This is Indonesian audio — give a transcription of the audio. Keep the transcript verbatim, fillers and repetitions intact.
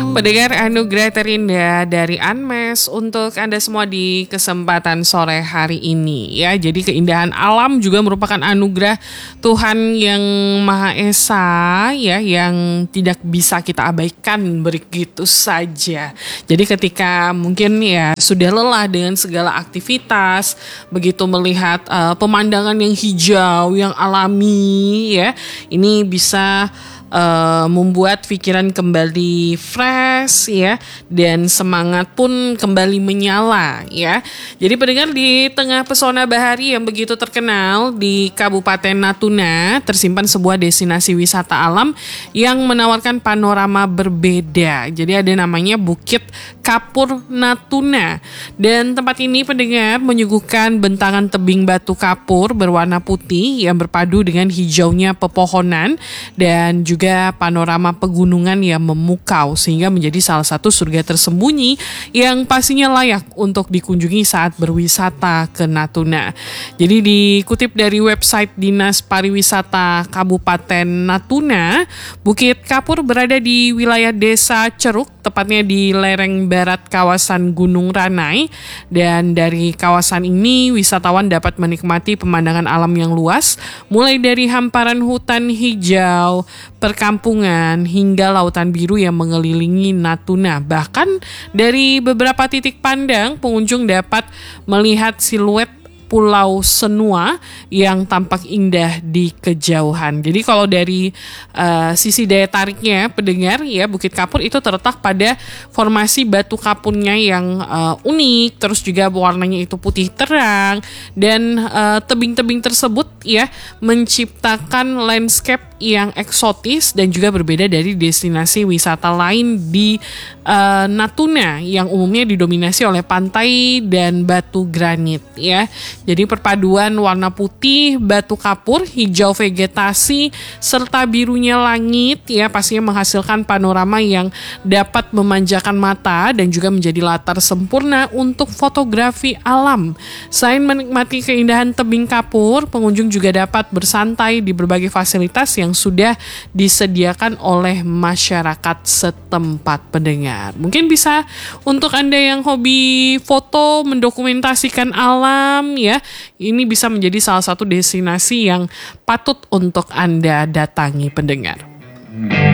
Shalom, pendengar anugerah terindah dari Unmesh untuk Anda semua di kesempatan sore hari ini ya. Jadi keindahan alam juga merupakan anugerah Tuhan yang Maha Esa ya, yang tidak bisa kita abaikan begitu saja. Jadi ketika mungkin ya sudah lelah dengan segala aktivitas, begitu melihat uh, pemandangan yang hijau, yang alami ya, ini bisa Uh, membuat pikiran kembali fresh ya, dan semangat pun kembali menyala ya. Jadi pendengar, di tengah pesona bahari yang begitu terkenal di Kabupaten Natuna tersimpan sebuah destinasi wisata alam yang menawarkan panorama berbeda. Jadi ada namanya Bukit Kapur Natuna, dan tempat ini pendengar menyuguhkan bentangan tebing batu kapur berwarna putih yang berpadu dengan hijaunya pepohonan dan juga juga panorama pegunungan yang memukau, sehingga menjadi salah satu surga tersembunyi yang pastinya layak untuk dikunjungi saat berwisata ke Natuna. Jadi dikutip dari website Dinas Pariwisata Kabupaten Natuna, Bukit Kapur berada di wilayah Desa Ceruk, tepatnya di lereng barat kawasan Gunung Ranai, dan dari kawasan ini wisatawan dapat menikmati pemandangan alam yang luas, mulai dari hamparan hutan hijau, perkampungan hingga lautan biru yang mengelilingi Natuna. Bahkan dari beberapa titik pandang, pengunjung dapat melihat siluet Pulau Senua yang tampak indah di kejauhan. Jadi kalau dari uh, sisi daya tariknya pendengar ya, Bukit Kapur itu terletak pada formasi batu kapurnya yang uh, unik, terus juga warnanya itu putih terang, dan uh, tebing-tebing tersebut ya menciptakan landscape yang eksotis dan juga berbeda dari destinasi wisata lain di uh, Natuna yang umumnya didominasi oleh pantai dan batu granit ya. Jadi perpaduan warna putih, batu kapur, hijau vegetasi, serta birunya langit ya pastinya menghasilkan panorama yang dapat memanjakan mata dan juga menjadi latar sempurna untuk fotografi alam. Selain menikmati keindahan tebing kapur, pengunjung juga dapat bersantai di berbagai fasilitas yang sudah disediakan oleh masyarakat setempat pendengar. Mungkin bisa untuk Anda yang hobi foto, mendokumentasikan alam ya, ini bisa menjadi salah satu destinasi yang patut untuk Anda datangi pendengar.